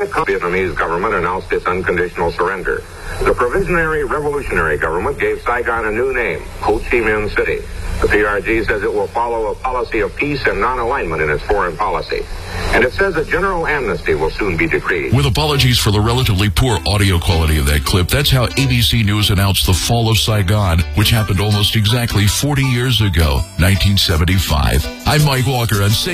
the Vietnamese government announced its unconditional surrender. The Provisionary Revolutionary Government gave Saigon a new name, Ho Chi Minh City. The PRG says it will follow a policy of peace and non-alignment in its foreign policy. And it says a general amnesty will soon be decreed. With apologies for the relatively poor audio quality of that clip, that's how ABC News announced the fall of Saigon, which happened almost exactly 40 years ago, 1975. I'm Mike Walker on